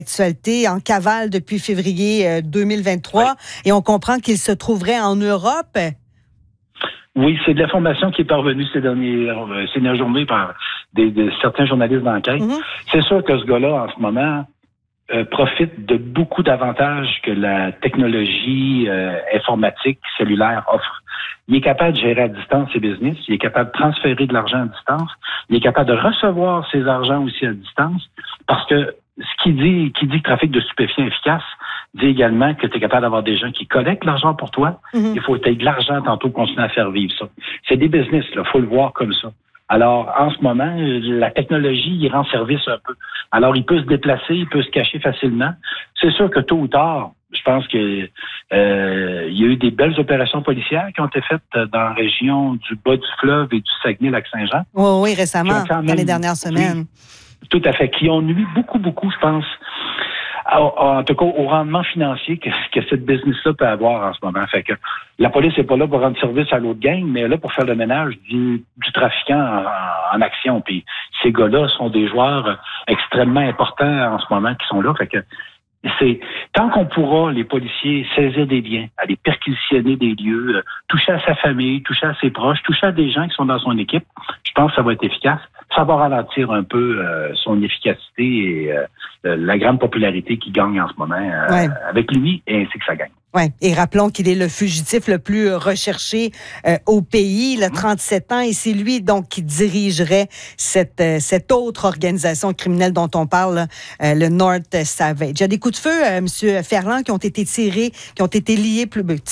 Actualité en cavale depuis février 2023 et on comprend qu'il se trouverait en Europe. Oui, c'est de l'information qui est parvenue ces dernières journées par certains journalistes d'enquête. C'est sûr que ce gars-là, en ce moment, profite de beaucoup d'avantages que la technologie informatique cellulaire offre. Il est capable de gérer à distance ses business, il est capable de transférer de l'argent à distance, il est capable de recevoir ses argents aussi à distance, parce que ce qui dit trafic de stupéfiants efficace, dit également que tu es capable d'avoir des gens qui collectent l'argent pour toi. Il faut que tu aies de l'argent tantôt pour continuer à faire vivre ça. C'est des business, il faut le voir comme ça. Alors, en ce moment, la technologie, il rend service un peu. Alors, il peut se déplacer, il peut se cacher facilement. C'est sûr que tôt ou tard, je pense que il y a eu des belles opérations policières qui ont été faites dans la région du bas du fleuve et du Saguenay-Lac-Saint-Jean. Oui, récemment, dans les dernières semaines. Tout à fait, qui ont nuit beaucoup, je pense, en tout cas au rendement financier que cette business-là peut avoir en ce moment. Fait que la police n'est pas là pour rendre service à l'autre gang, mais là pour faire le ménage du trafiquant en action. Puis ces gars-là sont des joueurs extrêmement importants en ce moment qui sont là. Fait que c'est tant qu'on pourra, les policiers, saisir des biens, aller perquisitionner des lieux, toucher à sa famille, toucher à ses proches, toucher à des gens qui sont dans son équipe, je pense que ça va être efficace. Ça va ralentir un peu son efficacité et la grande popularité qu'il gagne en ce moment avec lui et ainsi que ça gagne. Oui, et rappelons qu'il est le fugitif le plus recherché au pays, il a 37 ans, et c'est lui donc qui dirigerait cette autre organisation criminelle dont on parle, le North Savage. Il y a des coups de feu, M. Ferland, qui ont été tirés, qui ont été liés,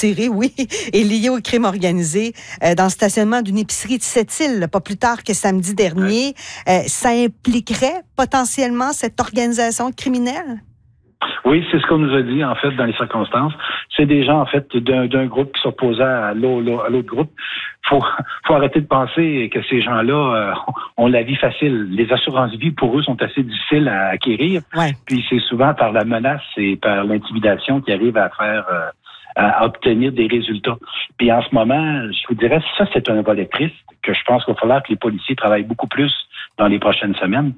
et liés au crime organisé dans le stationnement d'une épicerie de Sept-Îles, pas plus tard que samedi dernier. Ça impliquerait potentiellement cette organisation criminelle? Oui, c'est ce qu'on nous a dit, en fait, dans les circonstances. C'est des gens, en fait, d'un groupe qui s'opposait à l'autre groupe. Faut arrêter de penser que ces gens-là ont la vie facile. Les assurances-vie, pour eux, sont assez difficiles à acquérir. Ouais. Puis c'est souvent par la menace et par l'intimidation qu'ils arrivent à obtenir des résultats. Puis en ce moment, je vous dirais, ça, c'est un volet triste que je pense qu'il va falloir que les policiers travaillent beaucoup plus dans les prochaines semaines.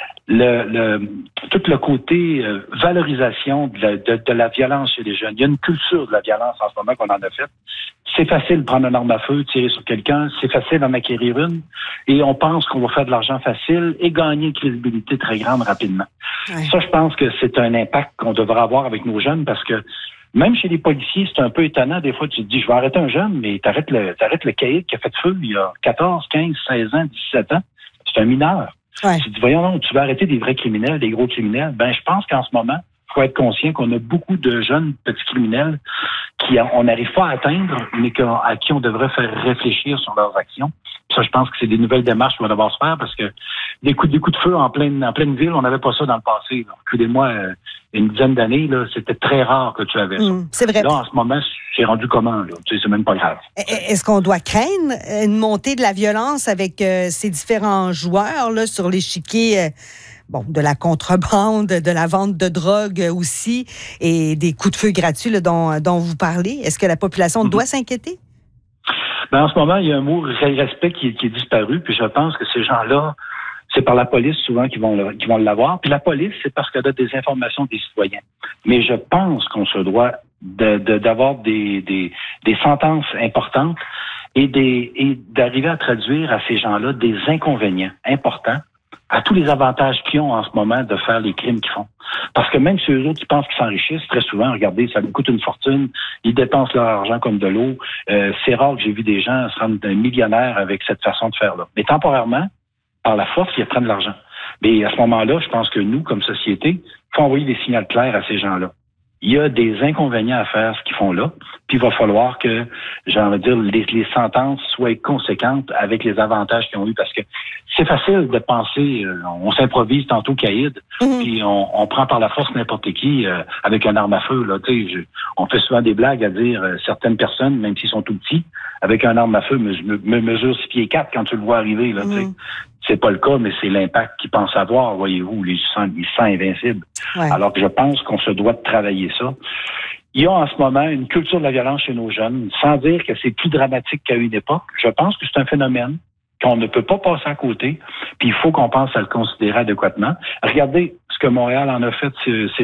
Tout le côté valorisation de la violence chez les jeunes. Il y a une culture de la violence en ce moment qu'on en a fait. C'est facile de prendre une arme à feu, tirer sur quelqu'un, c'est facile d'en acquérir une, et on pense qu'on va faire de l'argent facile et gagner une crédibilité très grande rapidement. Ouais. Ça, je pense que c'est un impact qu'on devra avoir avec nos jeunes, parce que même chez les policiers, c'est un peu étonnant. Des fois, tu te dis, je vais arrêter un jeune, mais t'arrêtes le caïd qui a fait feu il y a 14, 15, 16 ans, 17 ans. C'est un mineur. Ouais. Tu dis, voyons, non, tu veux arrêter des vrais criminels, des gros criminels. Ben, je pense qu'en ce moment, il faut être conscient qu'on a beaucoup de jeunes petits criminels on n'arrive pas à atteindre, mais à qui on devrait faire réfléchir sur leurs actions. Ça, je pense que c'est des nouvelles démarches qu'on va devoir se faire, parce que des coups de feu en pleine ville, on n'avait pas ça dans le passé. Excusez-moi, une dizaine d'années, là, c'était très rare que tu avais ça. C'est vrai. Là, en ce moment, c'est rendu comment? Là? Tu sais, c'est même pas grave. Est-ce qu'on doit craindre une montée de la violence avec ces différents joueurs là, sur l'échiquier de la contrebande, de la vente de drogue aussi, et des coups de feu gratuits là, dont vous parlez? Est-ce que la population doit s'inquiéter? Ben, en ce moment, il y a un mot respect qui est disparu, puis je pense que ces gens-là, c'est par la police souvent qui vont l'avoir. Puis la police, c'est parce qu'elle a des informations des citoyens. Mais je pense qu'on se doit d'avoir des sentences importantes et d'arriver à traduire à ces gens-là des inconvénients importants à tous les avantages qu'ils ont en ce moment de faire les crimes qu'ils font. Parce que même si eux autres, ils pensent qu'ils s'enrichissent, très souvent, regardez, ça nous coûte une fortune, ils dépensent leur argent comme de l'eau. C'est rare que j'ai vu des gens se rendre millionnaires avec cette façon de faire-là. Mais temporairement, par la force, ils prennent de l'argent. Mais à ce moment-là, je pense que nous, comme société, il faut envoyer des signaux clairs à ces gens-là. Il y a des inconvénients à faire ce qu'ils font là, puis il va falloir que, j'ai envie de dire, les sentences soient conséquentes avec les avantages qu'ils ont eu, parce que c'est facile de penser, on s'improvise tantôt caïd, puis on prend par la force n'importe qui avec une arme à feu. Là, on fait souvent des blagues à dire certaines personnes, même s'ils sont tout petits, avec une arme à feu, mesure 6 pieds 4 quand tu le vois arriver. Là, c'est pas le cas, mais c'est l'impact qu'ils pensent avoir, voyez-vous, ils se sentent invincibles. Ouais. Alors que je pense qu'on se doit de travailler ça. Il y a en ce moment une culture de la violence chez nos jeunes, sans dire que c'est plus dramatique qu'à une époque. Je pense que c'est un phénomène qu'on ne peut pas passer à côté, puis il faut qu'on pense à le considérer adéquatement. Regardez ce que Montréal en a fait ces